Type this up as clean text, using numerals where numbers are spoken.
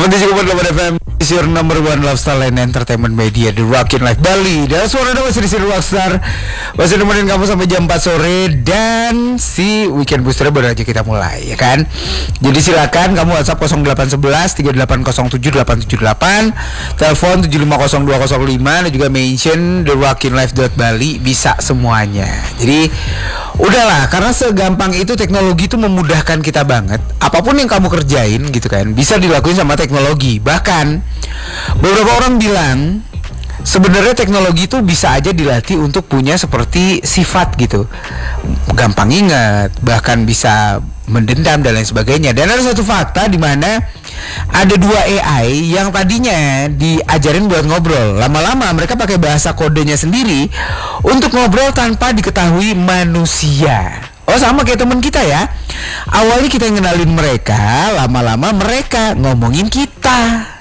103.8 FM is your number one lifestyle and entertainment media, The Rockin' Life Bali. Dan suara masih di sini Rockstar, masih nemenin kamu sampai jam 4 sore. Dan si Weekend Booster baru aja kita mulai, ya kan? Jadi silakan kamu WhatsApp 0811 3807 878, telepon 7502205, dan juga mention The Rockin' Life Bali, bisa semuanya. Jadi udahlah, karena segampang itu teknologi itu memudahkan kita banget. Apapun yang kamu kerjain gitu kan, bisa dilakuin sama teknologi. Bahkan beberapa orang bilang sebenarnya teknologi itu bisa aja dilatih untuk punya seperti sifat gitu, gampang ingat, bahkan bisa mendendam dan lain sebagainya. Dan ada satu fakta di mana ada dua AI yang tadinya diajarin buat ngobrol, lama-lama mereka pakai bahasa kodenya sendiri untuk ngobrol tanpa diketahui manusia. Oh, sama kayak teman kita ya. Awalnya kita yang ngenalin mereka, lama-lama mereka ngomongin kita.